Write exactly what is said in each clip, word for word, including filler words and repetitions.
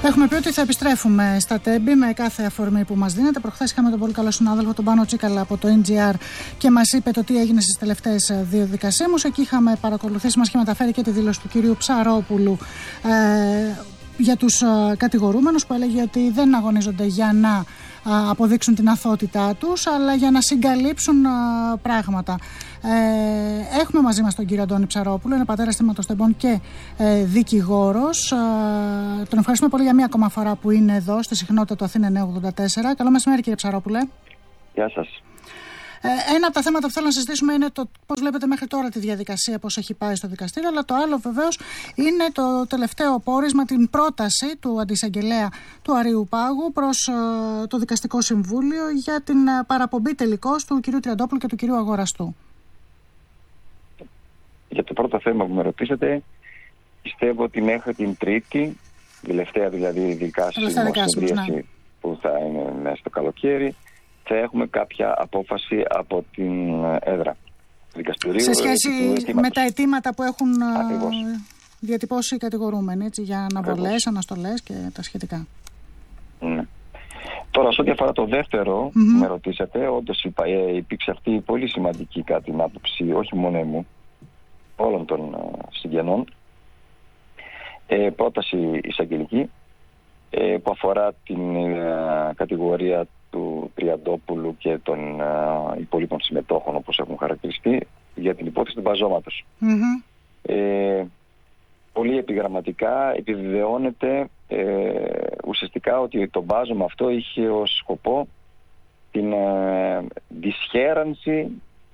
Έχουμε πει ότι θα επιστρέφουμε στα Τέμπη με κάθε αφορμή που μας δίνεται. Προχθές είχαμε τον πολύ καλό συνάδελφο, τον Πάνο Τσίκαλα από το εν τζι αρ, και μας είπε το τι έγινε στις τελευταίες δύο δικασίμους. Εκεί είχαμε παρακολουθήσει, μας είχε μεταφέρει και τη δήλωση του κυρίου Ψαρόπουλου ε, για τους ε, κατηγορούμενους, που έλεγε ότι δεν αγωνίζονται για να ε, αποδείξουν την αθωότητά τους, αλλά για να συγκαλύψουν ε, πράγματα. Ε, έχουμε μαζί μας τον κύριο Αντώνη Ψαρόπουλο, είναι πατέρας θυματοστεμπών και ε, δικηγόρος. Ε, τον ευχαριστούμε πολύ για μία ακόμα φορά που είναι εδώ στη συχνότητα του Αθήνα εννιακόσια ογδόντα τέσσερα. Καλό μεσημέρι, κύριε Ψαρόπουλε. Γεια σας. Ε, ένα από τα θέματα που θέλω να συζητήσουμε είναι το πώς βλέπετε μέχρι τώρα τη διαδικασία, πώς έχει πάει στο δικαστήριο, αλλά το άλλο βεβαίως είναι το τελευταίο πόρισμα, την πρόταση του αντισαγγελέα του Αριουπάγου προς ε, το Δικαστικό Συμβούλιο για την ε, παραπομπή τελικώς του κυρίου Τριαντόπουλου και του κυρίου Αγοραστού. Για το πρώτο θέμα που με ρωτήσατε, πιστεύω ότι μέχρι την Τρίτη, τελευταία δηλαδή δικάσιμη συνεδρίαση ναι. που θα είναι μέσα στο καλοκαίρι, θα έχουμε κάποια απόφαση από την έδρα του δικαστηρίου. Σε σχέση με τα αιτήματα που έχουν Ακριβώς. διατυπώσει οι κατηγορούμενοι, έτσι, για αναβολές, αναστολές και τα σχετικά. Ναι. Τώρα, σε ό,τι αφορά το δεύτερο mm-hmm. που με ρωτήσατε, όντως υπήρξε αυτή η πολύ σημαντική, κατά την άποψη, όχι μόνο μου, όλων των συγγενών, ε, πρόταση εισαγγελική ε, που αφορά την ε, κατηγορία του Τριαντόπουλου και των ε, υπολείπων συμμετόχων, όπως έχουν χαρακτηριστεί, για την υπόθεση του μπαζώματος. Mm-hmm. Ε, πολύ επιγραμματικά επιβεβαιώνεται ε, ουσιαστικά ότι το μπάζωμα αυτό είχε ως σκοπό την ε, δυσχέρανση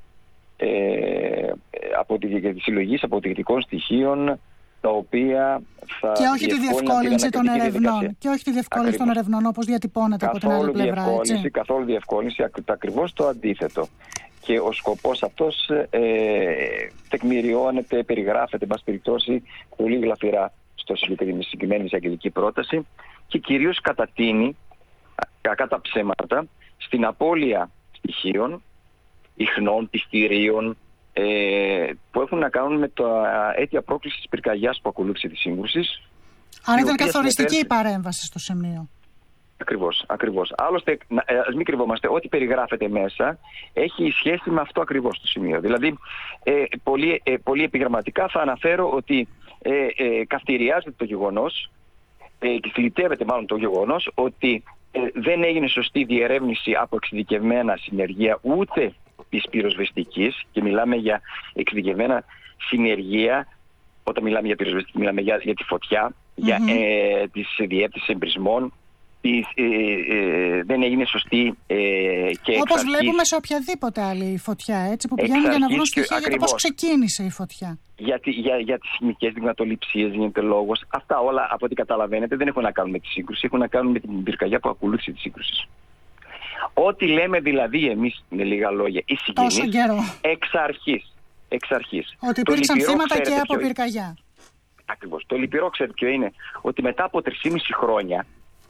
Ε, από τη, τη συλλογή αποδεικτικών στοιχείων, τα οποία θα και όχι τη διευκόλυνση των ερευνών. Και όχι τη διευκόλυνση των ερευνών, όπως διατυπώνεται από την άλλη πλευρά. Διευκόλυνση, καθόλου διευκόλυνση, ακριβώς το αντίθετο. Και ο σκοπός αυτός ε, τεκμηριώνεται, περιγράφεται, εν πάση περιπτώσει, πολύ γλαφυρά στο συγκεκριμένη εισαγγελική πρόταση και κυρίως κατατείνει, κατά ψέματα, στην απώλεια στοιχείων, ιχνών, πιστηρίων, ε, που έχουν να κάνουν με τα αίτια πρόκλησης της πυρκαγιάς που ακολούθησε τη σύγκρουση. Αν ήταν καθοριστική η παρέμβαση στο σημείο. Ακριβώς, ακριβώς. Άλλωστε, ας μην κρυβόμαστε, ό,τι περιγράφεται μέσα έχει σχέση με αυτό ακριβώς το σημείο. Δηλαδή, ε, πολύ, ε, πολύ επιγραμματικά θα αναφέρω ότι ε, ε, καυτηριάζεται το γεγονός ε, και θλιτεύεται μάλλον το γεγονός ότι ε, δεν έγινε σωστή διερεύνηση από εξειδικευμένα συνεργεία ούτε της πυροσβεστικής, και μιλάμε για εξειδικευμένα συνεργεία. Όταν μιλάμε για πυροσβεστική, μιλάμε για, για τη φωτιά, mm-hmm. για ε, τις διεύθυνσεις εμπρισμών. Της, ε, ε, δεν έγινε σωστή ε, και όπως βλέπουμε σε οποιαδήποτε άλλη φωτιά, έτσι, που πηγαίνουν για να βρουν στοιχεία για το πώς ξεκίνησε η φωτιά. Για, για, για τις χημικές δειγματοληψίες γίνεται λόγος. Αυτά όλα, από ό,τι καταλαβαίνετε, δεν έχουν να κάνουν με τη σύγκρουση, έχουν να κάνουν με την πυρκαγιά που ακολούθησε τη σύγκρουση. Ό,τι λέμε δηλαδή εμείς, με λίγα λόγια, οι συγγενείς, εξ αρχής, εξ αρχής. Ότι υπήρξαν θύματα και από πυρκαγιά. Ακριβώς. Το λυπηρό, ξέρετε ποιο είναι? Ότι μετά από τρεισήμισι χρόνια,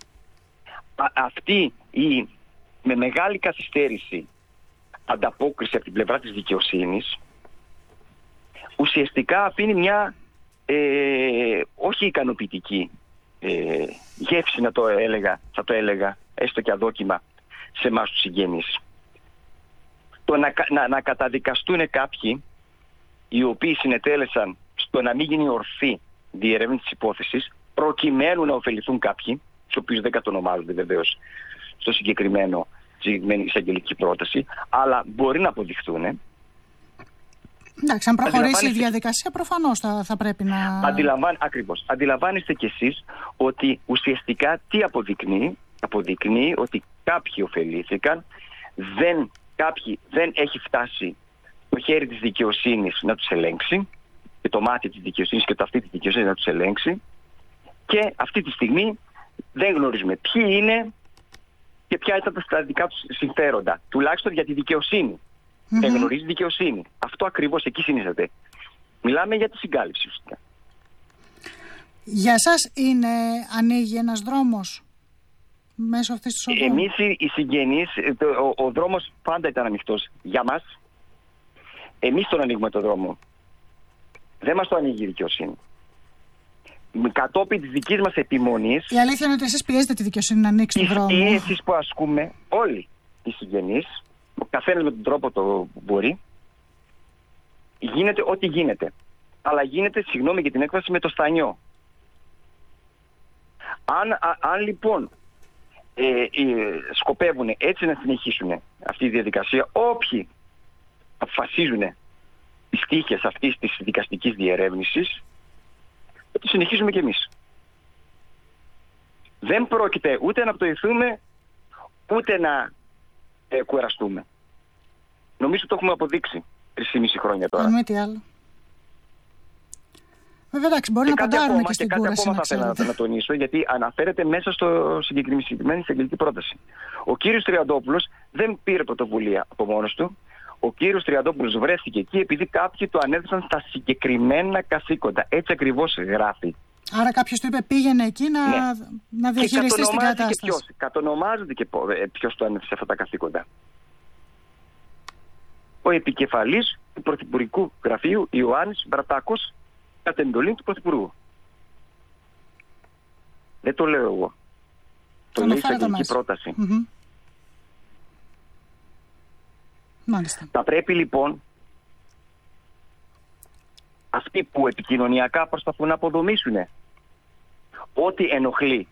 α, αυτή η με μεγάλη καθυστέρηση ανταπόκριση από την πλευρά της δικαιοσύνης, ουσιαστικά αφήνει μια ε, όχι ικανοποιητική ε, γεύση, να το έλεγα, θα το έλεγα, έστω και αδόκιμα, σε εμάς τους συγγενείς. Το να, να, να καταδικαστούν κάποιοι οι οποίοι συνετέλεσαν στο να μην γίνει ορθή διερεύνηση της υπόθεσης, προκειμένου να ωφεληθούν κάποιοι, τους οποίους δεν κατονομάζονται βεβαίως στο συγκεκριμένο, συγκεκριμένη εισαγγελική πρόταση, αλλά μπορεί να αποδειχθούν. Εντάξει, αν προχωρήσει η διαδικασία, προφανώς θα, θα πρέπει να... Αντιλαμβάν, ακριβώς. Αντιλαμβάνεστε κι εσείς ότι ουσιαστικά τι αποδεικνύει? Αποδεικνύει ότι κάποιοι ωφελήθηκαν, δεν, κάποιοι δεν έχει φτάσει το χέρι της δικαιοσύνης να τους ελέγξει, και το μάτι της δικαιοσύνης και το αυτή της δικαιοσύνης να τους ελέγξει, και αυτή τη στιγμή δεν γνωρίζουμε ποιοι είναι και ποια ήταν τα δικά τους συμφέροντα, τουλάχιστον για τη δικαιοσύνη. Mm-hmm. Δεν γνωρίζει δικαιοσύνη. Αυτό ακριβώς εκεί συνίσταται. Μιλάμε για τη συγκάλυψη. Για σας είναι, ανοίγει ένας δρόμος μέσω αυτής της οδού? Εμείς οι συγγενείς, ο, ο δρόμος πάντα ήταν ανοιχτός για μας. Εμείς τον ανοίγουμε τον δρόμο. Δεν μας το ανοίγει η δικαιοσύνη. κατόπιν της δικής μας επιμονής. Η αλήθεια είναι ότι εσείς πιέζετε τη δικαιοσύνη να ανοίξει τον δρόμο. Τις πιέσεις που ασκούμε όλοι οι συγγενείς, ο καθένας με τον τρόπο το μπορεί, γίνεται ό,τι γίνεται. Αλλά γίνεται, συγγνώμη για την έκφραση, με το στανιό. Αν, α, αν λοιπόν ε, ε, σκοπεύουν έτσι να συνεχίσουν αυτή τη διαδικασία, όποιοι αποφασίζουν τις τύχες αυτής της δικαστικής διερεύνησης, θα το συνεχίζουμε κι εμείς. Δεν πρόκειται ούτε να πτωηθούμε, ούτε να ε, κουραστούμε. Νομίζω το έχουμε αποδείξει τρεις και μισή χρόνια τώρα. Αν με τι άλλο. Βέβαια, εντάξει, μπορεί και να ποντάρουμε και στην και κούραση. Κάτι ακόμα θα ήθελα να, να τονίσω, γιατί αναφέρεται μέσα στο συγκεκριμένη εισαγγελική πρόταση. Ο κύριος Τριαντόπουλος δεν πήρε πρωτοβουλία από μόνος του. Ο κύριος Τριαντόπουλος βρέθηκε εκεί επειδή κάποιοι το ανέθεσαν στα συγκεκριμένα καθήκοντα. Έτσι ακριβώς γράφει. Άρα κάποιος του είπε πήγαινε εκεί να, ναι. να διαχειριστεί την κατάσταση. Και ποιος, κατονομάζεται και ποιος του ανέθεσε αυτά τα καθήκοντα. Ο επικεφαλής του Πρωθυπουργικού Γραφείου, Ιωάννης Μπρατάκος, κατά εντολή του Πρωθυπουργού. Δεν το λέω εγώ. Το, το λέει η εισαγγελική πρόταση. Mm-hmm. Μάλιστα. Θα πρέπει λοιπόν αυτοί που επικοινωνιακά προσπαθούν να αποδομήσουν ό,τι ενοχλεί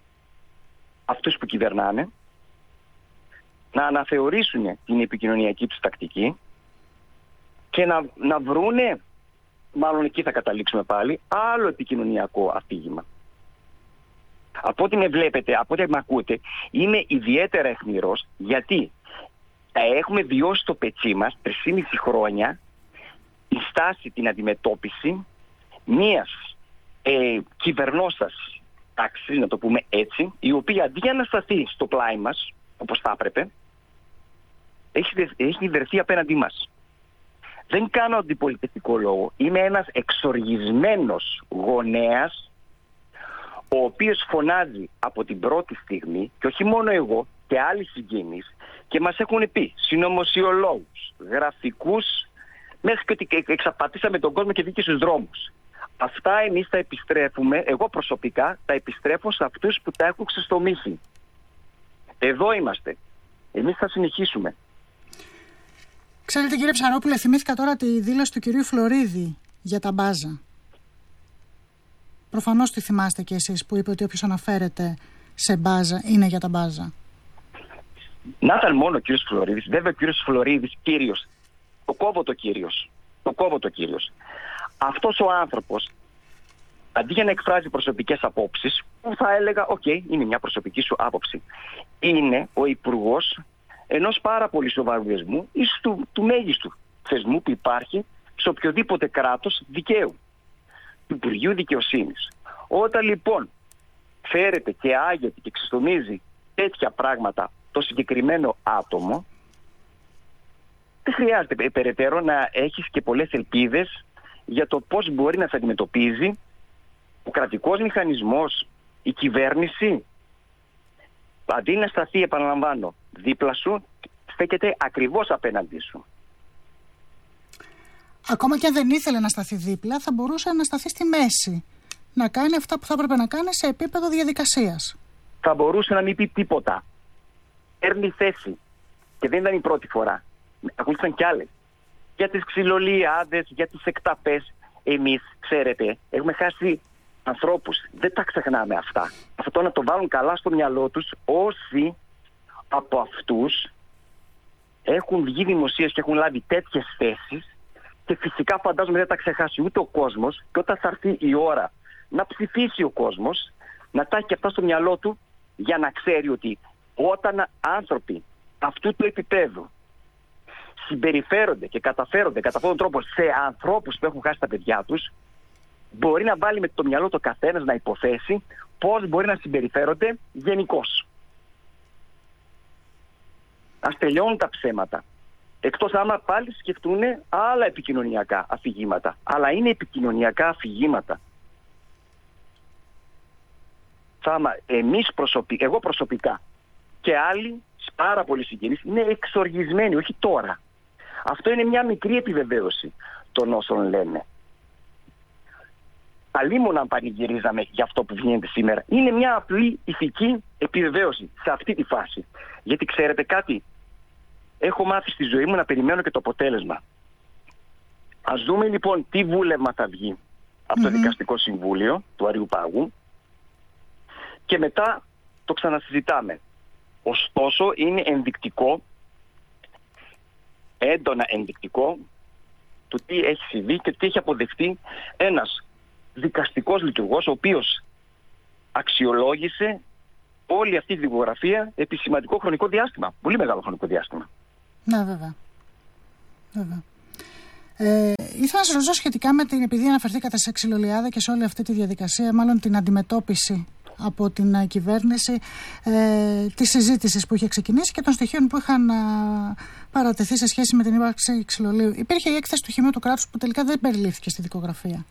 αυτούς που κυβερνάνε, να αναθεωρήσουν την επικοινωνιακή τους τακτική και να, να βρούνε, μάλλον εκεί θα καταλήξουμε πάλι, άλλο επικοινωνιακό αφήγημα. Από ό,τι με βλέπετε, από ό,τι με ακούτε, είμαι ιδιαίτερα αιχμηρός, γιατί έχουμε βιώσει το πετσί μας τρεισήμισι χρόνια η στάση, την αντιμετώπιση μιας ε, κυβερνώσας τάξης, να το πούμε έτσι, η οποία αντί να σταθεί στο πλάι μας, όπως θα έπρεπε, έχει, έχει βρεθεί απέναντί μας. Δεν κάνω αντιπολιτευτικό λόγο. Είμαι ένας εξοργισμένος γονέας, ο οποίος φωνάζει από την πρώτη στιγμή, και όχι μόνο εγώ, και άλλοι συγγενείς, και μας έχουν πει συνωμοσιολόγους, γραφικούς, μέχρι και ότι εξαπατήσαμε τον κόσμο και βγήκε στους δρόμους. Αυτά εμείς τα επιστρέφουμε, εγώ προσωπικά τα επιστρέφω σε αυτούς που τα έχουν ξεστομίσει. Εδώ είμαστε. Εμείς θα συνεχίσουμε. Ξέρετε, κύριε Ψαρόπουλε, θυμήθηκα τώρα τη δήλωση του κυρίου Φλωρίδη για τα μπάζα. Προφανώς τη θυμάστε κι εσείς, που είπε ότι όποιος αναφέρεται σε μπάζα είναι για τα μπάζα. Να ήταν μόνο ο κύριος Φλωρίδης. Βέβαια ο κύριος Φλωρίδης, κύριος, το κόβω το κύριος, το κόβω το κύριος. Αυτός ο άνθρωπος, αντί για να εκφράζει προσωπικές απόψεις, που θα έλεγα, οκ, okay, είναι μια προσωπική σου άποψη, είναι ο υπουργός ενός πάρα πολύ σοβαρού θεσμού ή του, του μέγιστου θεσμού που υπάρχει σε οποιοδήποτε κράτος δικαίου, του Υπουργείου Δικαιοσύνης. Όταν λοιπόν φέρεται και άγεται και ξεστομίζει τέτοια πράγματα το συγκεκριμένο άτομο, δεν χρειάζεται περαιτέρω να έχεις και πολλές ελπίδες για το πώς μπορεί να σε αντιμετωπίζει ο κρατικός μηχανισμός, η κυβέρνηση. Αντί να σταθεί, επαναλαμβάνω, δίπλα σου, στέκεται ακριβώς απέναντί σου. Ακόμα και αν δεν ήθελε να σταθεί δίπλα, θα μπορούσε να σταθεί στη μέση. Να κάνει αυτά που θα έπρεπε να κάνει σε επίπεδο διαδικασίας. Θα μπορούσε να μην πει τίποτα. Παίρνει θέση. Και δεν ήταν η πρώτη φορά. Ακούσαν κι άλλες. Για τις ξυλολιάδες, για τις εκταπές. Εμείς, ξέρετε, έχουμε χάσει ανθρώπους. Δεν τα ξεχνάμε αυτά. Αυτό να το βάλουν καλά στο μυαλό τους όσοι από αυτούς έχουν βγει δημοσίες και έχουν λάβει τέτοιες θέσεις, και φυσικά φαντάζομαι δεν τα ξεχάσει ούτε ο κόσμος, και όταν θα έρθει η ώρα να ψηφίσει ο κόσμος, να τα έχει και αυτά στο μυαλό του, για να ξέρει ότι όταν άνθρωποι αυτού του επίπεδου συμπεριφέρονται και καταφέρονται κατά αυτόν τον τρόπο σε ανθρώπους που έχουν χάσει τα παιδιά τους, μπορεί να βάλει με το μυαλό το καθένας να υποθέσει πώς μπορεί να συμπεριφέρονται γενικώς. Ας τελειώνουν τα ψέματα. Εκτός άμα πάλι σκεφτούν άλλα επικοινωνιακά αφηγήματα. Αλλά είναι επικοινωνιακά αφηγήματα. Άμα εμείς προσωπικά, εγώ προσωπικά και άλλοι πάρα πολλοί συγγενείς είναι εξοργισμένοι, όχι τώρα. Αυτό είναι μια μικρή επιβεβαίωση των όσων λένε. αλίμονα πανηγυρίζαμε για αυτό που γίνεται σήμερα. Είναι μια απλή ηθική επιβεβαίωση σε αυτή τη φάση. Γιατί ξέρετε κάτι, έχω μάθει στη ζωή μου να περιμένω και το αποτέλεσμα. Ας δούμε λοιπόν τι βούλευμα θα βγει από το mm-hmm. Δικαστικό Συμβούλιο του Αριουπάγου και μετά το ξανασυζητάμε. Ωστόσο είναι ενδεικτικό, έντονα ενδεικτικό, του τι έχει συμβεί και τι έχει αποδεχτεί ένας δικαστικός λειτουργός ο οποίος αξιολόγησε όλη αυτή τη δικογραφία επί σημαντικό χρονικό διάστημα. Πολύ μεγάλο χρονικό διάστημα. Ναι, βέβαια. βέβαια. Ε, ήθελα να σας ρωτήσω σχετικά με την, επειδή αναφερθήκατε σε ξυλολιάδα και σε όλη αυτή τη διαδικασία, μάλλον την αντιμετώπιση από την uh, κυβέρνηση ε, της συζήτησης που είχε ξεκινήσει και των στοιχείων που είχαν uh, παρατεθεί σε σχέση με την ύπαρξη ξυλολίου. Υπήρχε η έκθεση του Χημείου του Κράτους που τελικά δεν περιλήφθηκε στη δικογραφία.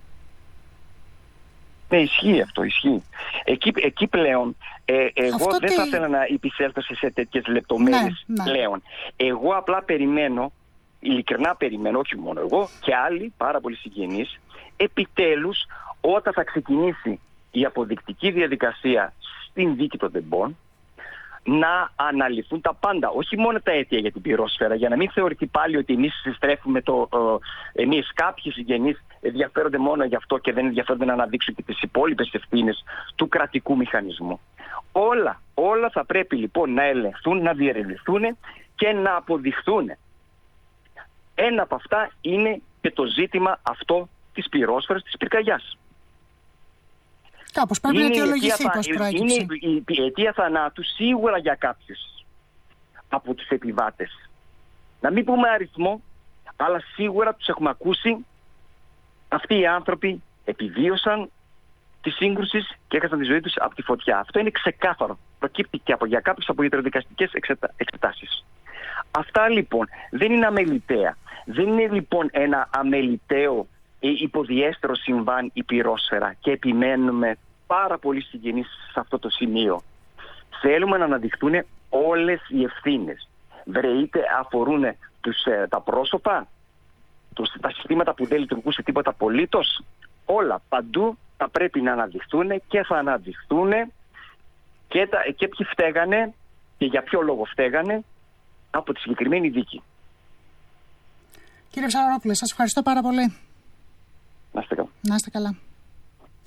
Ναι, ισχύει αυτό, ισχύει. Εκεί, εκεί πλέον, ε, εγώ αυτό δεν τι... θα ήθελα να επισέλθω σε τέτοιες λεπτομέρειες ναι, ναι. πλέον. Εγώ απλά περιμένω, ειλικρινά περιμένω, όχι μόνο εγώ, και άλλοι πάρα πολλοί συγγενείς, επιτέλους όταν θα ξεκινήσει η αποδεικτική διαδικασία στην δίκη των τεμπών, να αναλυθούν τα πάντα, όχι μόνο τα αίτια για την πυρόσφαιρα, για να μην θεωρηθεί πάλι ότι εμείς συστρέφουμε το. Ε, εμείς κάποιοι συγγενείς ενδιαφέρονται μόνο γι' αυτό και δεν ενδιαφέρονται να αναδείξουν και τις υπόλοιπες ευθύνες του κρατικού μηχανισμού. Όλα, όλα θα πρέπει λοιπόν να ελεγχθούν, να διερευνηθούν και να αποδειχθούν. Ένα από αυτά είναι και το ζήτημα αυτό της πυρόσφαιρας, της πυρκαγιάς. Κάπως πρέπει να αιτιολογηθεί πώς προέκυψε. Είναι η, η αιτία θανάτου σίγουρα για κάποιους από τους επιβάτες. Να μην πούμε αριθμό, αλλά σίγουρα τους έχουμε ακούσει. Αυτοί οι άνθρωποι επιβίωσαν τη σύγκρουση και έχασαν τη ζωή τους από τη φωτιά. Αυτό είναι ξεκάθαρο. Προκύπτει και από για κάποιους από ιατροδικαστικές εξετάσεις. Αυτά λοιπόν δεν είναι αμεληταία. Δεν είναι λοιπόν ένα αμεληταίο υποδιέστερο συμβάν η πυρόσφαιρα και επιμένουμε πάρα πολύ συγγενείς σε αυτό το σημείο. Θέλουμε να αναδειχθούν όλες οι ευθύνες. Βρε, είτε αφορούν τους, ε, τα πρόσωπα, τους, τα συστήματα που δεν λειτουργούν σε τίποτα απολύτως, όλα παντού θα πρέπει να αναδειχθούν και θα αναδειχθούν και, τα, και ποιοι φταίγανε και για ποιο λόγο φταίγανε από τη συγκεκριμένη δίκη. Κύριε Ψαραρόπουλε, σας ευχαριστώ πάρα πολύ. Να είστε καλά. Να είστε καλά.